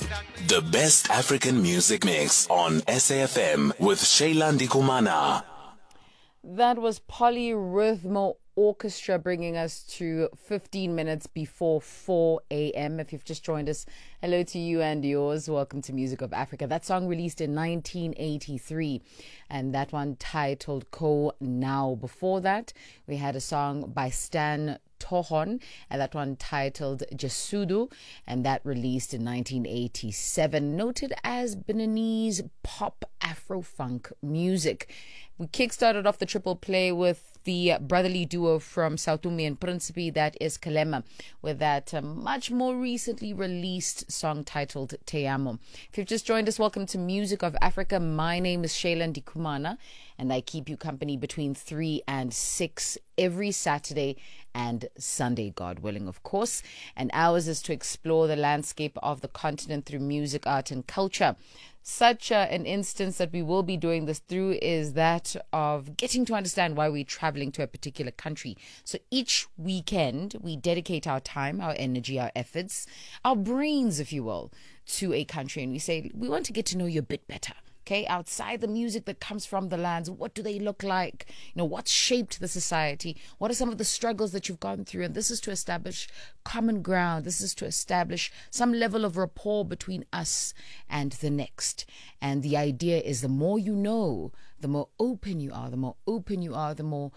The best African music mix on SAFM with Shayla Ndikumana. That was Polyrhythmo Orchestra bringing us to 15 minutes before 4 a.m. If you've just joined us, hello to you and yours. Welcome to Music of Africa. That song released in 1983, and that one titled Ko Now. Before that, we had a song by Stan Tohon, and that one titled Jesudu, and that released in 1987, noted as Beninese pop Afro-funk music. We kickstarted off the triple play with the brotherly duo from Sao Tome and Principe, that is Kalema, with that much more recently released song titled Te Amo. If you've just joined us, welcome to Music of Africa. My name is Shayla Ndikumana, and I keep you company between 3 and 6 every Saturday and Sunday, God willing, of course. And ours is to explore the landscape of the continent through music, art, and culture. Such an instance that we will be doing this through is that of getting to understand why we're traveling to a particular country. So each weekend, we dedicate our time, our energy, our efforts, our brains, if you will, to a country. And we say, we want to get to know you a bit better. Okay, outside the music that comes from the lands, what do they look like? You know, what's shaped the society? What are some of the struggles that you've gone through? And this is to establish common ground. This is to establish some level of rapport between us and the next. And the idea is the more you know, the more open you are. The more open you are, the more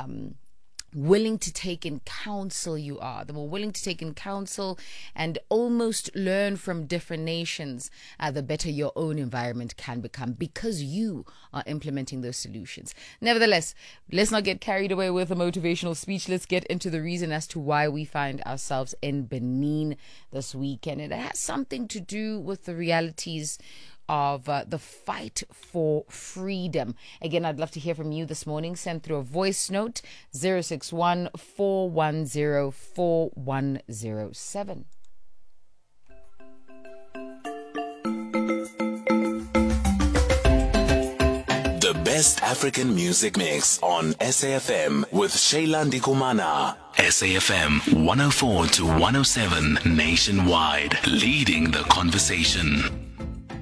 willing to take in counsel you are, the more willing to take in counsel and almost learn from different nations, the better your own environment can become, because you are implementing those solutions. Nevertheless, let's not get carried away with a motivational speech. Let's get into the reason as to why we find ourselves in Benin this weekend. It has something to do with the realities of the fight for freedom. Again, I'd love to hear from you this morning. Send through a voice note, 061 410 4107. The best African music mix on SAFM with Shayla Ndikumana. SAFM 104 to 107 nationwide, leading the conversation.